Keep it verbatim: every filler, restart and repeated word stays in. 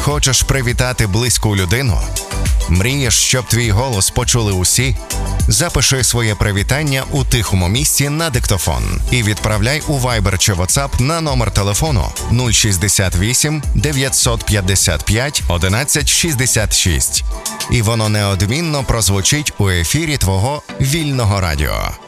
Хочеш привітати близьку людину? Мрієш, щоб твій голос почули усі? Запиши своє привітання у тихому місці на диктофон і відправляй у Viber чи WhatsApp на номер телефону нуль шістдесят вісім дев'ятсот п'ятдесят п'ять одинадцять шістдесят шість. І воно неодмінно прозвучить у ефірі твого вільного радіо.